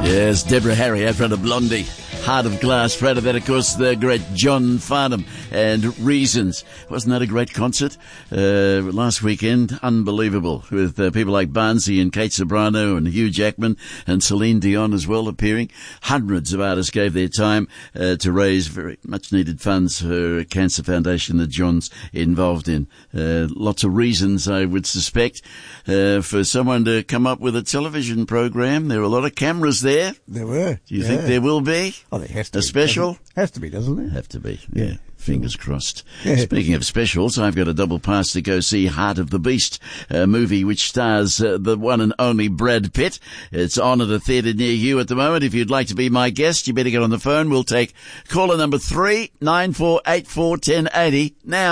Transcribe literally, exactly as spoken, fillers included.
Yes, Deborah Harry out front of Blondie. Heart of Glass, proud of that, of course, the great John Farnham and Reasons. Wasn't that a great concert? Uh, last weekend, unbelievable, with uh, people like Barnsey and Kate Sobrano and Hugh Jackman and Celine Dion as well appearing. Hundreds of artists gave their time uh, to raise very much needed funds for a cancer foundation that John's involved in. Uh, lots of reasons, I would suspect, uh, for someone to come up with a television program. There were a lot of cameras there. There were. Do you yeah. think there will be? Oh, there has to a be. special? Has to be, doesn't it? Have to be, yeah. yeah. Fingers crossed. Yeah. Speaking of specials, I've got a double pass to go see Heart of the Beast, a movie which stars uh, the one and only Brad Pitt. It's on at a theatre near you at the moment. If you'd like to be my guest, you better get on the phone. We'll take caller number three, nine four eight four, one zero eight zero now.